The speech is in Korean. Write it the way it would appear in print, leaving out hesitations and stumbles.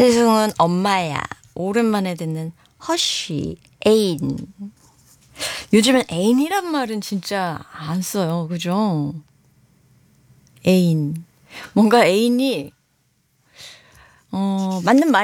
신승훈 엄마야. 오랜만에 듣는 허쉬 애인. 요즘엔 애인이란 말은 진짜 안 써요. 그죠? 애인. 뭔가 애인이 맞는 말